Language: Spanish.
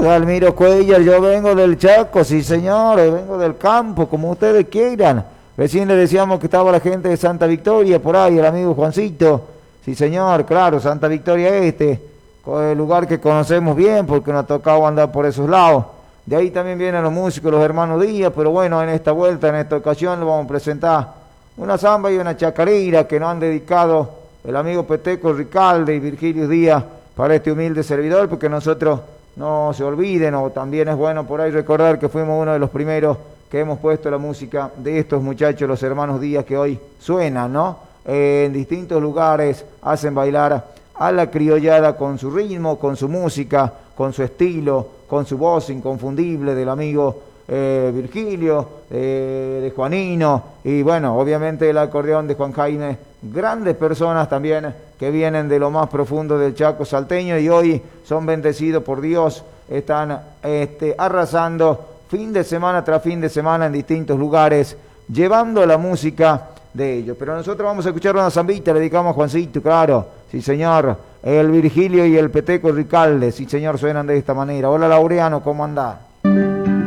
Dalmiro Cuellar, yo vengo del Chaco, sí señores, vengo del campo, como ustedes quieran. Recién le decíamos que estaba la gente de Santa Victoria, por ahí, el amigo Juancito. Sí señor, claro, Santa Victoria el lugar que conocemos bien porque nos ha tocado andar por esos lados. De ahí también vienen los músicos, los hermanos Díaz, pero bueno, en esta vuelta, en esta ocasión, le vamos a presentar una samba y una chacarera que nos han dedicado el amigo Peteco Ricalde y Virgilio Díaz para este humilde servidor, porque nosotros no se olviden, o también es bueno por ahí recordar que fuimos uno de los primeros que hemos puesto la música de estos muchachos, los hermanos Díaz, que hoy suenan, ¿no? En distintos lugares hacen bailar a la criollada con su ritmo, con su música, con su estilo, con su voz inconfundible del amigo Virgilio, de Juanino, y bueno, obviamente el acordeón de Juan Jaime, grandes personas también que vienen de lo más profundo del Chaco salteño y hoy son bendecidos por Dios, están arrasando fin de semana tras fin de semana en distintos lugares, llevando la música de ellos. Pero nosotros vamos a escuchar una zambita, le dedicamos a Juancito, claro, sí señor, el Virgilio y el Peteco Ricalde, sí señor, suenan de esta manera. Hola Laureano, ¿cómo andás?